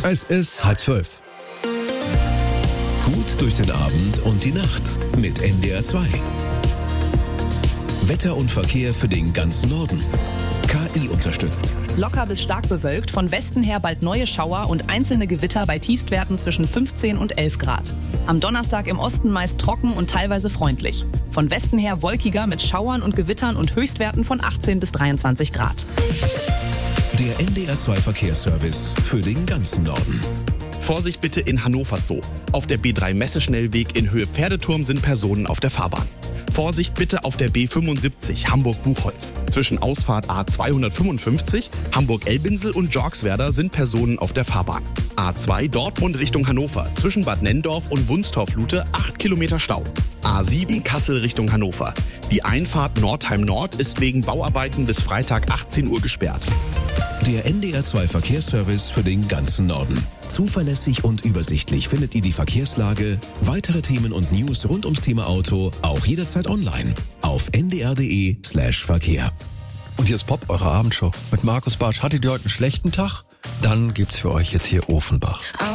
Es ist 11:30. Gut durch den Abend und die Nacht mit NDR 2. Wetter und Verkehr für den ganzen Norden. KI unterstützt. Locker bis stark bewölkt, von Westen her bald neue Schauer und einzelne Gewitter bei Tiefstwerten zwischen 15 und 11 Grad. Am Donnerstag im Osten meist trocken und teilweise freundlich. Von Westen her wolkiger mit Schauern und Gewittern und Höchstwerten von 18 bis 23 Grad. Der NDR 2 Verkehrsservice für den ganzen Norden. Vorsicht bitte in Hannover Zoo. Auf der B3 Messeschnellweg in Höhe Pferdeturm sind Personen auf der Fahrbahn. Vorsicht bitte auf der B75 Hamburg-Buchholz. Zwischen Ausfahrt A255, Hamburg-Elbinsel und Jorxwerder sind Personen auf der Fahrbahn. A2 Dortmund Richtung Hannover. Zwischen Bad Nenndorf und Wunstorf-Lute 8 Kilometer Stau. A7 Kassel Richtung Hannover. Die Einfahrt Nordheim Nord ist wegen Bauarbeiten bis Freitag 18 Uhr gesperrt. Der NDR 2 Verkehrsservice für den ganzen Norden. Zuverlässig und übersichtlich findet ihr die Verkehrslage, weitere Themen und News rund ums Thema Auto auch jederzeit online auf ndr.de/Verkehr. Und hier ist Pop, eure Abendshow mit Markus Bartsch. Hattet ihr heute einen schlechten Tag? Dann gibt's für euch jetzt hier Ofenbach.